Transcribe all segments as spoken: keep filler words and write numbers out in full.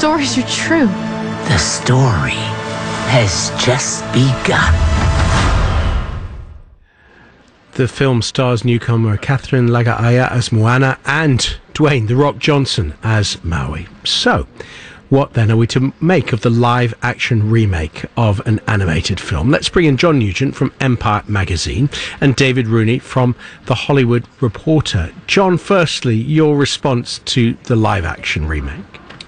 stories are true. The story has just begun. The film stars newcomer Catherine Lagaaya as Moana and Dwayne "The Rock" Johnson as Maui. So, what then are we to make of the live-action remake of an animated film? Let's bring in John Nugent from Empire Magazine and David Rooney from The Hollywood Reporter. John, firstly, your response to the live-action remake.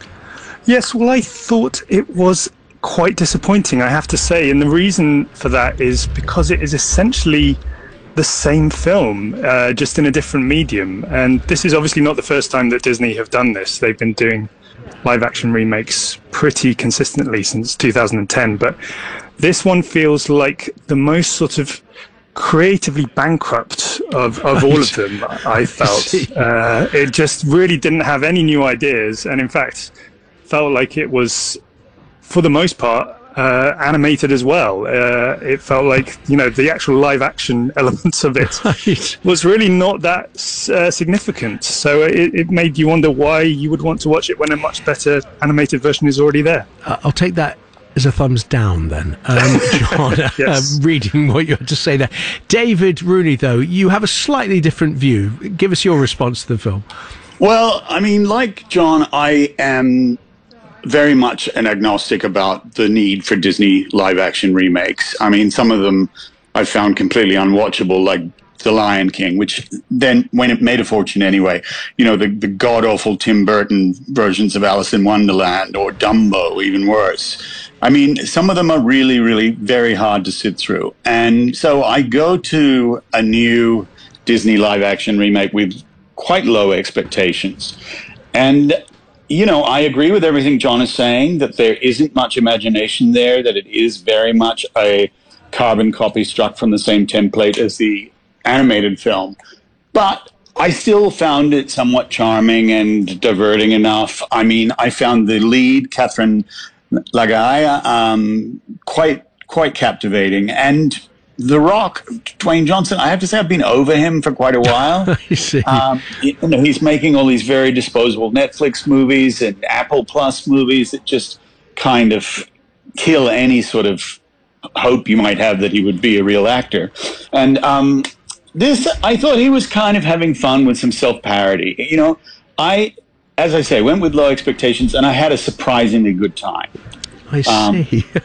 Yes, well, I thought it was quite disappointing, I have to say, and the reason for that is because it is essentially the same film, uh, just in a different medium. And this is obviously not the first time that Disney have done this. They've been doing live-action remakes pretty consistently since two thousand ten, but this one feels like the most sort of creatively bankrupt of, of all of them, I felt. Uh, it just really didn't have any new ideas, and in fact felt like it was, for the most part, Uh, animated as well. Uh, it felt like, you know, the actual live action elements of it right. was really not that uh, significant. So it, it made you wonder why you would want to watch it when a much better animated version is already there. Uh, I'll take that as a thumbs down then, um, John, yes. uh, reading what you had to say there. David Rooney, though, you have a slightly different view. Give us your response to the film. Well, I mean, like John, I am very much an agnostic about the need for Disney live-action remakes. I mean, some of them I found completely unwatchable, like The Lion King, which then, when it made a fortune anyway, you know, the, the god-awful Tim Burton versions of Alice in Wonderland or Dumbo, even worse. I mean, some of them are really, really very hard to sit through. And so I go to a new Disney live-action remake with quite low expectations. And you know, I agree with everything John is saying, that there isn't much imagination there, that it is very much a carbon copy struck from the same template as the animated film. But I still found it somewhat charming and diverting enough. I mean, I found the lead, Catherine Lagaaya, um, quite, quite captivating. And The Rock, Dwayne Johnson, I have to say I've been over him for quite a while. I see. Um, you know, he's making all these very disposable Netflix movies and Apple Plus movies that just kind of kill any sort of hope you might have that he would be a real actor. And um, this, I thought he was kind of having fun with some self-parody. You know, I, as I say, went with low expectations, and I had a surprisingly good time. I see. Um,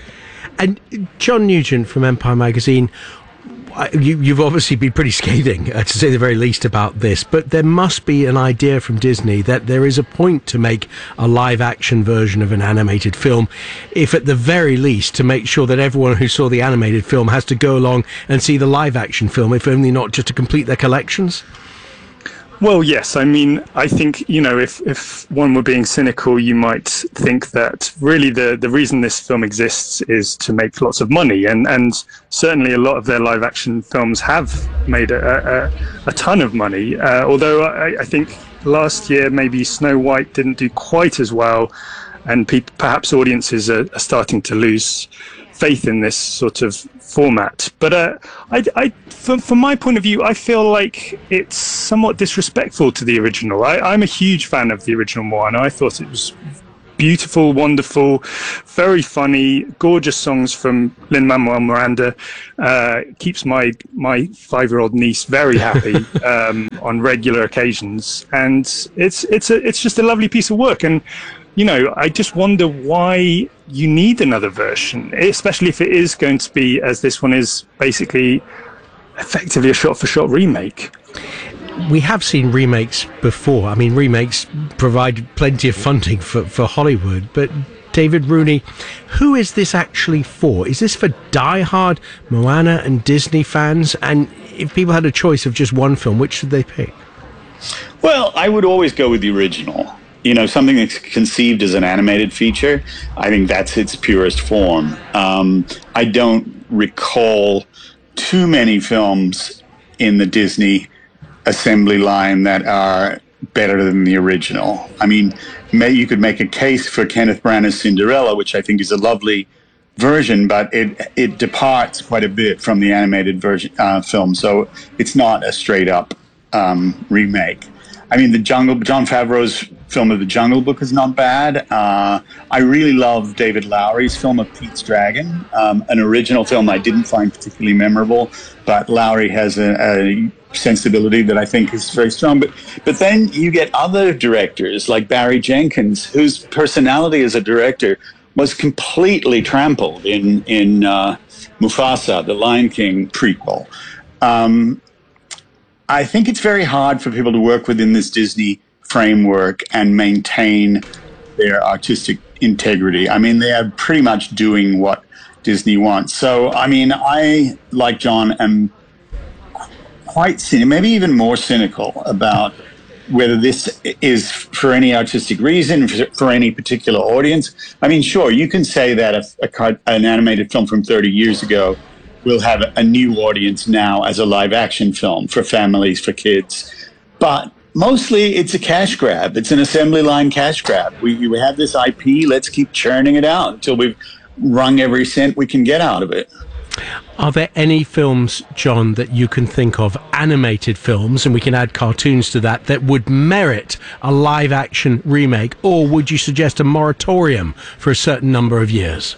And John Nugent from Empire Magazine, you, you've obviously been pretty scathing, uh, to say the very least, about this, but there must be an idea from Disney that there is a point to make a live-action version of an animated film, if at the very least to make sure that everyone who saw the animated film has to go along and see the live-action film, if only not just to complete their collections. Well, yes. I mean, I think, you know, if, if one were being cynical, you might think that really the, the reason this film exists is to make lots of money. And, and certainly a lot of their live action films have made a, a, a ton of money. Uh, although I, I think last year maybe Snow White didn't do quite as well. And pe- perhaps audiences are, are starting to lose faith in this sort of format. But uh, I, I, from, from my point of view, I feel like it's somewhat disrespectful to the original. I, I'm a huge fan of the original Moana. I thought it was beautiful, wonderful, very funny, gorgeous songs from Lin-Manuel Miranda. Uh, keeps my my five-year-old niece very happy um, on regular occasions, and it's it's a it's just a lovely piece of work. And you know, I just wonder why you need another version, especially if it is going to be, as this one is, basically effectively a shot-for-shot remake. We have seen remakes before. I mean, remakes provide plenty of funding for, for Hollywood, but David Rooney, who is this actually for? Is this for die-hard Moana and Disney fans? And if people had a choice of just one film, which should they pick? Well, I would always go with the original. You know, something that's conceived as an animated feature, I think that's its purest form. Um, I don't recall too many films in the Disney assembly line that are better than the original. I mean, may, you could make a case for Kenneth Branagh's Cinderella, which I think is a lovely version, but it it departs quite a bit from the animated version uh, film, so it's not a straight-up um, remake. I mean, the Jungle, Jon Favreau's film of The Jungle Book is not bad. Uh, I really love David Lowery's film of Pete's Dragon, um, an original film I didn't find particularly memorable, but Lowery has a, a sensibility that I think is very strong. But but then you get other directors like Barry Jenkins, whose personality as a director was completely trampled in in uh, Mufasa, the Lion King prequel. Um, I think it's very hard for people to work within this Disney framework and maintain their artistic integrity. I mean, they are pretty much doing what Disney wants. So, I mean, I, like John, am quite cynical, maybe even more cynical about whether this is for any artistic reason, for, for any particular audience. I mean, sure, you can say that a, a, an animated film from thirty years ago will have a new audience now as a live action film for families, for kids. But mostly it's a cash grab. It's an assembly line cash grab. We, we have this I P, let's keep churning it out until we've wrung every cent we can get out of it. Are there any films, John, that you can think of, animated films, and we can add cartoons to that, that would merit a live action remake? Or would you suggest a moratorium for a certain number of years?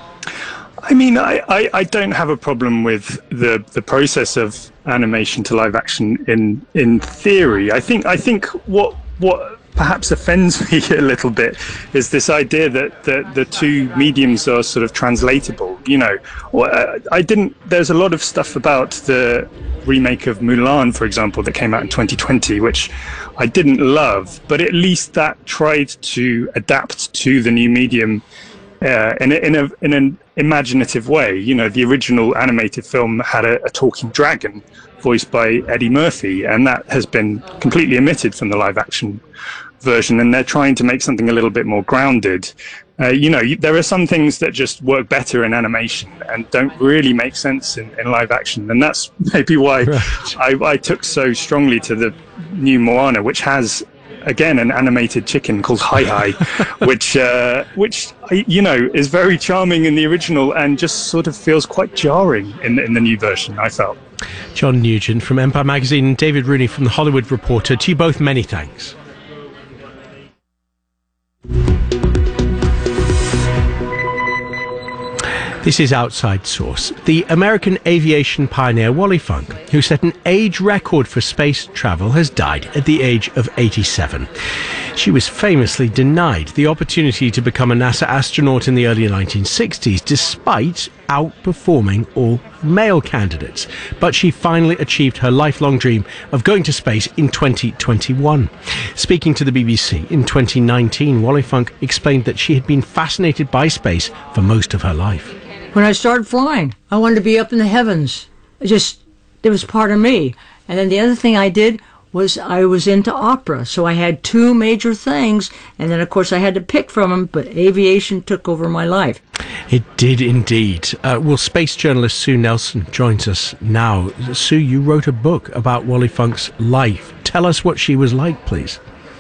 I mean, I, I, I don't have a problem with the, the process of animation to live action in in theory. I think I think what what perhaps offends me a little bit is this idea that, that the two mediums are sort of translatable. You know, I didn't. There's a lot of stuff about the remake of Mulan, for example, that came out in twenty twenty, which I didn't love, but at least that tried to adapt to the new medium uh, in a, in a in an imaginative way. You know, the original animated film had a, a talking dragon voiced by Eddie Murphy, and that has been completely omitted from the live action version, and they're trying to make something a little bit more grounded. Uh, you know, there are some things that just work better in animation and don't really make sense in, in live action, and that's maybe why right. I, I took so strongly to the new Moana, which has again an animated chicken called Hai Hai, which uh, which you know is very charming in the original and just sort of feels quite jarring in in the new version, I felt. John Nugent from Empire Magazine and David Rooney from The Hollywood Reporter, to you both many thanks. This is Outside Source. The American aviation pioneer Wally Funk, who set an age record for space travel, has died at the age of eighty-seven. She was famously denied the opportunity to become a NASA astronaut in the early nineteen sixties, despite outperforming all male candidates. But she finally achieved her lifelong dream of going to space in twenty twenty-one. Speaking to the B B C in twenty nineteen, Wally Funk explained that she had been fascinated by space for most of her life. When I started flying, I wanted to be up in the heavens. It just, it was part of me. And then the other thing I did was I was into opera. So I had two major things, and then of course I had to pick from them, but aviation took over my life. It did indeed. Uh, well, space journalist Sue Nelson joins us now. Sue, you wrote a book about Wally Funk's life. Tell us what she was like, please.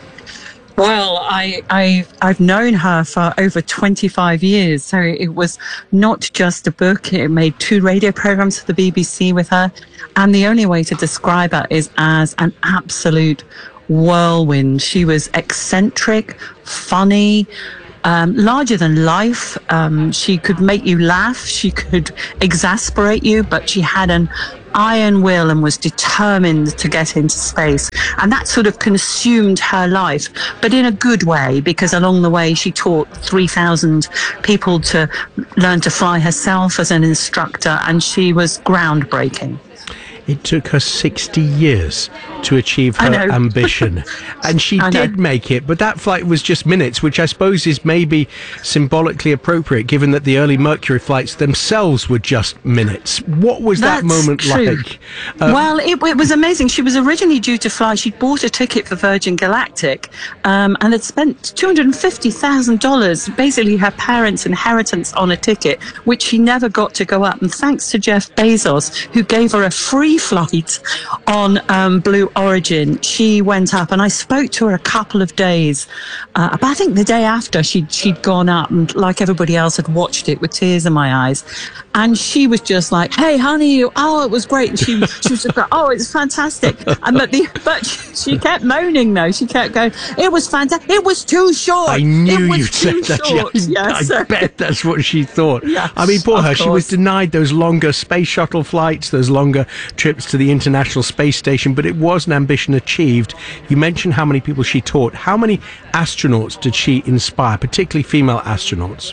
Well, I, I, I've known her for over twenty-five years, so it was not just a book. It made two radio programs for the B B C with her, and the only way to describe her is as an absolute whirlwind. She was eccentric, funny, um, larger than life. Um, she could make you laugh. She could exasperate you, but she had an iron will and was determined to get into space, and that sort of consumed her life, but in a good way, because along the way she taught three thousand people to learn to fly herself as an instructor, and she was groundbreaking. It took her sixty years to achieve her ambition. And she did make it, but that flight was just minutes, which I suppose is maybe symbolically appropriate, given that the early Mercury flights themselves were just minutes. What was That's that moment true. like? Um, well, it, it was amazing. She was originally due to fly. She'd bought a ticket for Virgin Galactic um, and had spent two hundred fifty thousand dollars, basically her parents' inheritance, on a ticket, which she never got to go up. And thanks to Jeff Bezos, who gave her a free flight on um, Blue Origin, she went up, and I spoke to her a couple of days. Uh, but I think the day after she'd she'd gone up, and like everybody else, had watched it with tears in my eyes. And she was just like, "Hey, honey, oh, it was great." And she she was just like, "Oh, it's fantastic." And but the but she kept moaning though. She kept going, "It was fantastic. It was too short." I knew it was you'd said that. Short. Yeah, I, Yeah, so, I bet that's what she thought. Yeah, I mean, poor of her. She was course. denied those longer space shuttle flights, those longer trips to the International Space Station, but it was an ambition achieved. You mentioned how many people she taught. How many astronauts did she inspire, particularly female astronauts?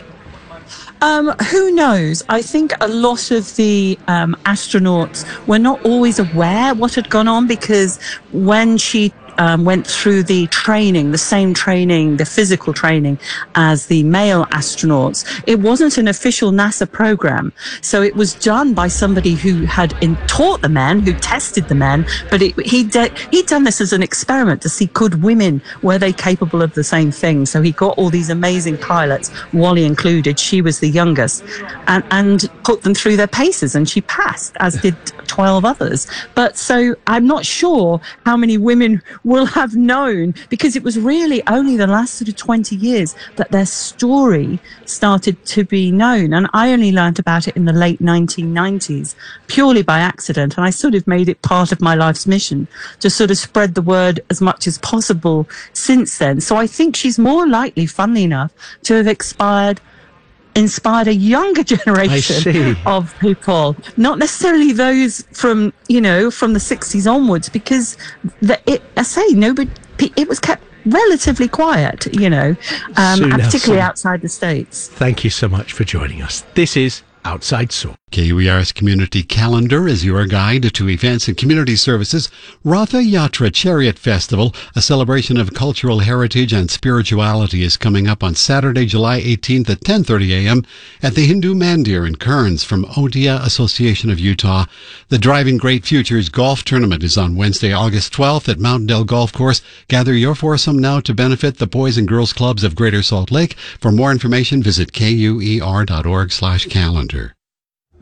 Um, who knows? I think a lot of the um, astronauts were not always aware what had gone on, because when she um, went through the training, the same training, the physical training as the male astronauts, it wasn't an official NASA program. So it was done by somebody who had in, taught the men, who tested the men, but it, he de- he'd done this as an experiment to see, could women, were they capable of the same thing? So he got all these amazing pilots, Wally included, she was the youngest, and, and put them through their paces, and she passed, as did twelve others. But so I'm not sure how many women will have known, because it was really only the last sort of twenty years that their story started to be known. And I only learned about it in the late nineteen nineties, purely by accident. And I sort of made it part of my life's mission to sort of spread the word as much as possible since then. So I think she's more likely, funnily enough, to have expired inspired a younger generation of people, not necessarily those from, you know, from the sixties onwards, because the, it, I say, nobody, it was kept relatively quiet, you know, um, and particularly outside the States. Thank you so much for joining us. This is Outside Source. K U E R's Community Calendar is your guide to events and community services. Ratha Yatra Chariot Festival, a celebration of cultural heritage and spirituality, is coming up on Saturday, July eighteenth at ten thirty a.m. at the Hindu Mandir in Kearns from Odia Association of Utah. The Driving Great Futures Golf Tournament is on Wednesday, August twelfth at Mountain Dale Golf Course. Gather your foursome now to benefit the Boys and Girls Clubs of Greater Salt Lake. For more information, visit K U E R dot org slash calendar.